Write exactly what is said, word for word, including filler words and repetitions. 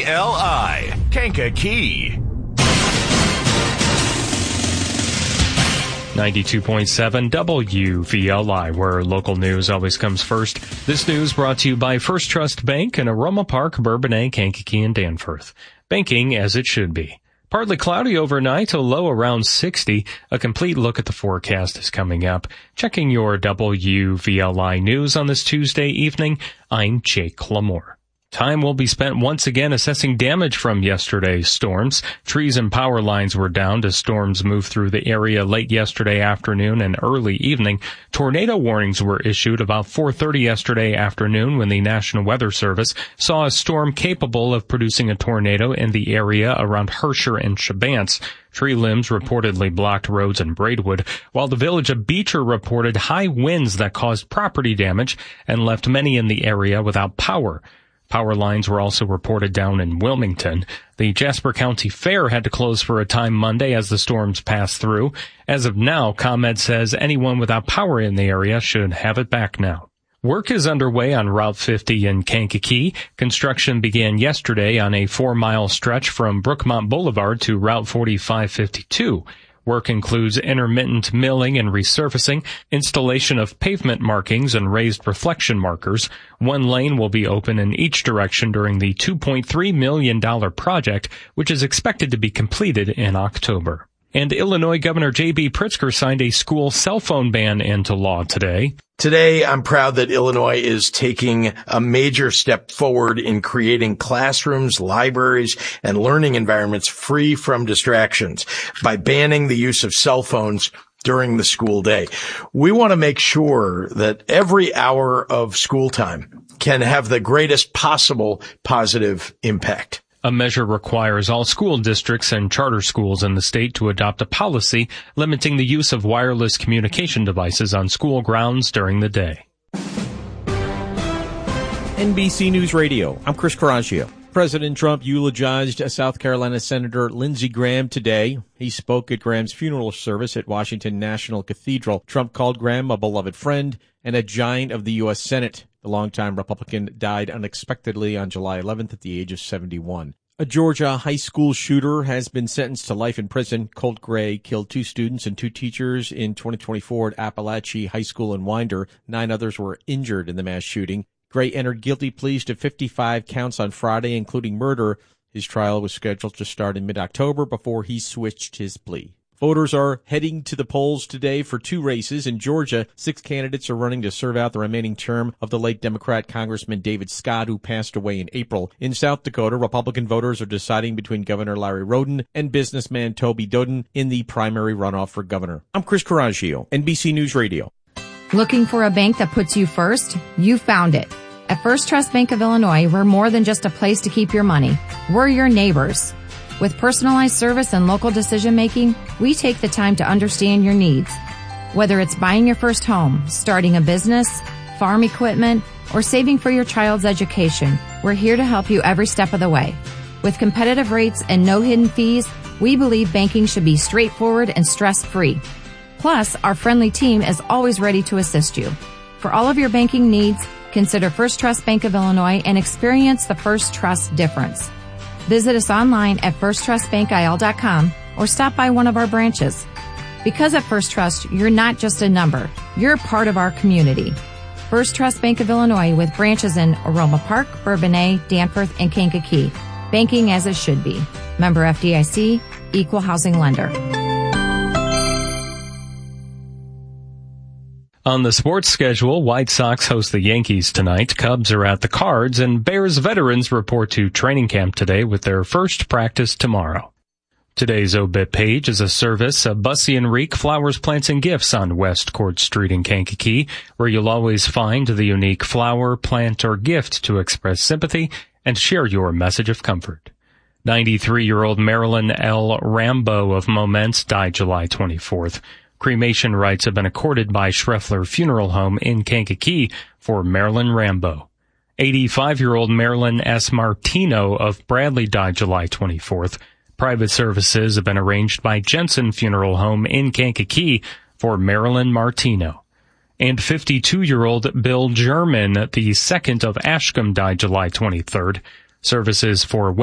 V L I, Kankakee. ninety-two point seven W V L I, where local news always comes first. This news brought to you by First Trust Bank in Aroma Park, Bourbonnais, Kankakee, and Danforth. Banking as it should be. Partly cloudy overnight, a low around sixty. A complete look at the forecast is coming up. Checking your W V L I news on this Tuesday evening, I'm Jake Lamore. Time will be spent once again assessing damage from yesterday's storms. Trees and power lines were down as storms moved through the area late yesterday afternoon and early evening. Tornado warnings were issued about four thirty yesterday afternoon when the National Weather Service saw a storm capable of producing a tornado in the area around Herscher and Shabance. Tree limbs reportedly blocked roads in Braidwood, while the village of Beecher reported high winds that caused property damage and left many in the area without power. Power lines were also reported down in Wilmington. The Jasper County Fair had to close for a time Monday as the storms passed through. As of now, ComEd says anyone without power in the area should have it back now. Work is underway on Route fifty in Kankakee. Construction began yesterday on a four-mile stretch from Brookmont Boulevard to Route forty-five fifty-two. Work includes intermittent milling and resurfacing, installation of pavement markings and raised reflection markers. One lane will be open in each direction during the two point three million dollars project, which is expected to be completed in October. And Illinois Governor J B. Pritzker signed a school cell phone ban into law today. Today, I'm proud that Illinois is taking a major step forward in creating classrooms, libraries, and learning environments free from distractions by banning the use of cell phones during the school day. We want to make sure that every hour of school time can have the greatest possible positive impact. A measure requires all school districts and charter schools in the state to adopt a policy limiting the use of wireless communication devices on school grounds during the day. N B C News Radio, I'm Chris Coraggio. President Trump eulogized South Carolina Senator Lindsey Graham today. He spoke at Graham's funeral service at Washington National Cathedral. Trump called Graham a beloved friend and a giant of the U S Senate. The longtime Republican died unexpectedly on July eleventh at the age of seventy-one. A Georgia high school shooter has been sentenced to life in prison. Colt Gray killed two students and two teachers in twenty twenty-four at Appalachia High School in Winder. Nine others were injured in the mass shooting. Gray entered guilty pleas to fifty-five counts on Friday, including murder. His trial was scheduled to start in mid-October before he switched his plea. Voters are heading to the polls today for two races. In Georgia, six candidates are running to serve out the remaining term of the late Democrat Congressman David Scott, who passed away in April. In South Dakota, Republican voters are deciding between Governor Larry Roden and businessman Toby Doden in the primary runoff for governor. I'm Chris Coraggio, N B C News Radio. Looking for a bank that puts you first? You found it. At First Trust Bank of Illinois, we're more than just a place to keep your money. We're your neighbors. With personalized service and local decision-making, we take the time to understand your needs. Whether it's buying your first home, starting a business, farm equipment, or saving for your child's education, we're here to help you every step of the way. With competitive rates and no hidden fees, we believe banking should be straightforward and stress-free. Plus, our friendly team is always ready to assist you. For all of your banking needs, consider First Trust Bank of Illinois and experience the First Trust difference. Visit us online at first trust bank I L dot com or stop by one of our branches. Because at First Trust, you're not just a number. You're part of our community. First Trust Bank of Illinois with branches in Aroma Park, Bourbonnais, Danforth, and Kankakee. Banking as it should be. Member F D I C, Equal Housing Lender. On the sports schedule, White Sox host the Yankees tonight, Cubs are at the Cards, and Bears veterans report to training camp today with their first practice tomorrow. Today's obit page is a service of Bussy and Reek Flowers, Plants, and Gifts on West Court Street in Kankakee, where you'll always find the unique flower, plant, or gift to express sympathy and share your message of comfort. ninety-three-year-old Marilyn L. Rambo of Moments died July twenty-fourth. Cremation rights have been accorded by Schreffler Funeral Home in Kankakee for Marilyn Rambo. eighty-five-year-old Marilyn S. Martino of Bradley died July twenty-fourth. Private services have been arranged by Jensen Funeral Home in Kankakee for Marilyn Martino. And fifty-two-year-old Bill German, the second of Ashcombe, died July twenty-third. Services for